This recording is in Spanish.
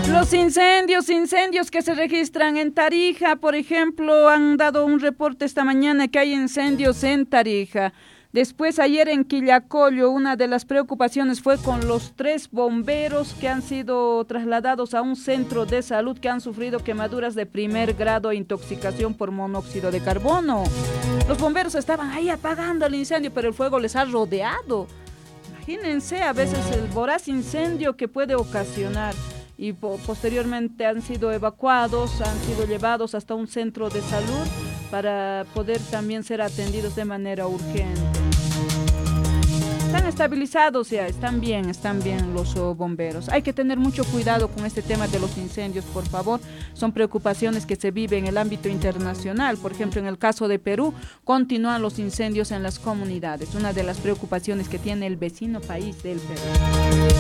Los incendios que se registran en Tarija, por ejemplo, han dado un reporte esta mañana que hay incendios en Tarija. Después, ayer en Quillacollo, una de las preocupaciones fue con los 3 bomberos que han sido trasladados a un centro de salud que han sufrido quemaduras de primer grado e intoxicación por monóxido de carbono. Los bomberos estaban ahí apagando el incendio, pero el fuego les ha rodeado. Imagínense a veces el voraz incendio que puede ocasionar. Y posteriormente han sido evacuados, han sido llevados hasta un centro de salud para poder también ser atendidos de manera urgente. Están estabilizados ya, están bien los bomberos. Hay que tener mucho cuidado con este tema de los incendios, por favor. Son preocupaciones que se viven en el ámbito internacional. Por ejemplo, en el caso de Perú, continúan los incendios en las comunidades. Una de las preocupaciones que tiene el vecino país del Perú.